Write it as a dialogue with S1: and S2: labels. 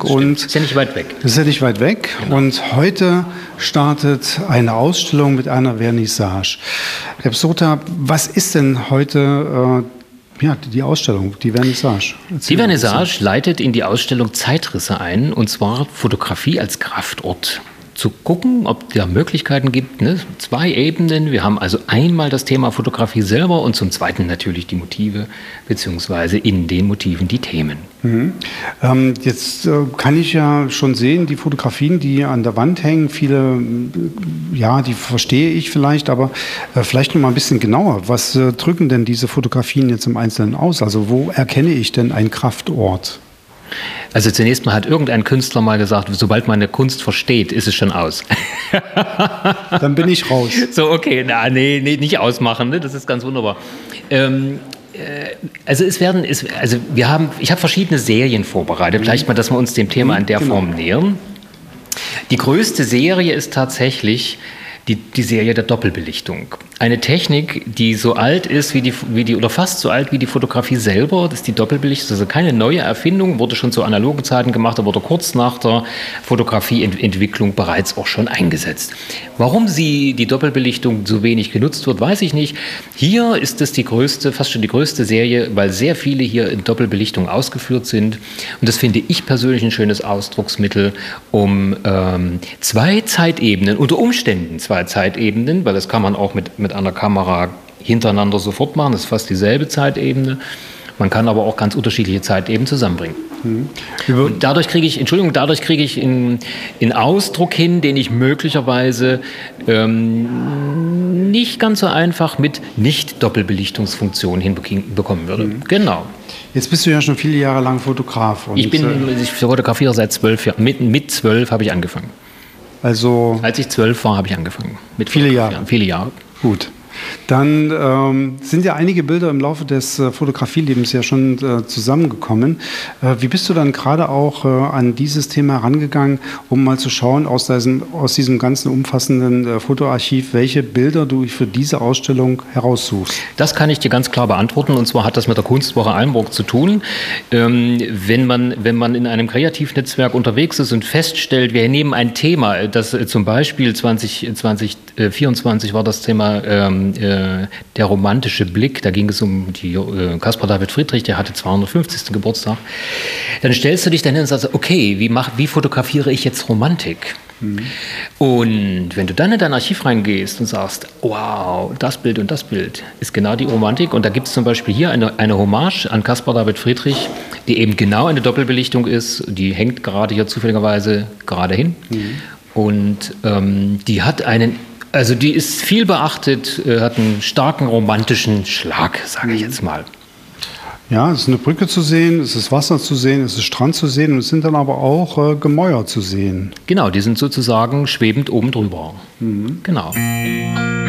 S1: Und
S2: ist ja nicht weit weg.
S1: Ist ja nicht weit weg. Genau. Und heute startet eine Ausstellung mit einer Vernissage. Herr Psota, was ist denn heute die Ausstellung, die Vernissage?
S2: Die Vernissage leitet in die Ausstellung Zeitrisse ein, und zwar Fotografie als Kraftort. Zu gucken, ob es da Möglichkeiten gibt, ne? 2 Ebenen. Wir haben also einmal das Thema Fotografie selber und zum Zweiten natürlich die Motive, beziehungsweise in den Motiven die Themen.
S1: Mhm. Jetzt kann ich ja schon sehen, die Fotografien, die an der Wand hängen, viele, die verstehe ich vielleicht, aber vielleicht noch mal ein bisschen genauer. Was drücken denn diese Fotografien jetzt im Einzelnen aus? Also wo erkenne ich denn einen Kraftort?
S2: Also zunächst mal hat irgendein Künstler mal gesagt, sobald man eine Kunst versteht, ist es schon aus.
S1: Dann bin ich raus.
S2: So, okay, nee, nicht ausmachen, ne? Das ist ganz wunderbar. Ich habe verschiedene Serien vorbereitet. Vielleicht mal, dass wir uns dem Thema in der Form nähern. Die größte Serie ist tatsächlich die Serie der Doppelbelichtung. Eine Technik, die so alt ist oder fast so alt wie die Fotografie selber. Das ist die Doppelbelichtung. Das ist also keine neue Erfindung, wurde schon zu analogen Zeiten gemacht, aber wurde kurz nach der Fotografieentwicklung bereits auch schon eingesetzt. Warum die Doppelbelichtung so wenig genutzt wird, weiß ich nicht. Hier ist es fast schon die größte Serie, weil sehr viele hier in Doppelbelichtung ausgeführt sind. Und das finde ich persönlich ein schönes Ausdrucksmittel, um 2 Zeitebenen, unter Umständen 2 Zeitebenen, weil das kann man auch mit einer Kamera hintereinander sofort machen, das ist fast dieselbe Zeitebene. Man kann aber auch ganz unterschiedliche Zeitebenen zusammenbringen. Und dadurch kriege ich einen Ausdruck hin, den ich möglicherweise nicht ganz so einfach mit Nicht-Doppelbelichtungsfunktionen hinbekommen würde. Genau.
S1: Jetzt bist du ja schon viele Jahre lang Fotograf. Und
S2: ich fotografiere seit 12 Jahren. Mit 12 habe ich angefangen.
S1: Also
S2: als ich 12 war, habe ich angefangen. Mit
S1: viele Jahre.
S2: Viele Jahre.
S1: Gut. Dann sind ja einige Bilder im Laufe des Fotografielebens ja schon zusammengekommen. Wie bist du dann gerade auch an dieses Thema herangegangen, um mal zu schauen, aus diesem ganzen umfassenden Fotoarchiv, welche Bilder du für diese Ausstellung heraussuchst? Das
S2: kann ich dir ganz klar beantworten, und zwar hat das mit der Kunstwoche Almburg zu tun. Wenn man in einem Kreativnetzwerk unterwegs ist und feststellt, wir nehmen ein Thema, das zum Beispiel 2024 war das Thema der romantische Blick, da ging es um die Caspar David Friedrich, der hatte 250. Geburtstag. Dann stellst du dich dann hin und sagst, okay, wie fotografiere ich jetzt Romantik? Und wenn du dann in dein Archiv reingehst und sagst, wow, das Bild und das Bild ist genau die Romantik, und da gibt es zum Beispiel hier eine Hommage an Caspar David Friedrich, die eben genau eine Doppelbelichtung ist, die hängt gerade hier zufälligerweise gerade hin, und die hat die ist viel beachtet, hat einen starken romantischen Schlag, sage ich jetzt mal.
S1: Ja, es ist eine Brücke zu sehen, es ist Wasser zu sehen, es ist Strand zu sehen, und es sind dann aber auch Gemäuer zu sehen.
S2: Genau, die sind sozusagen schwebend oben drüber. Genau.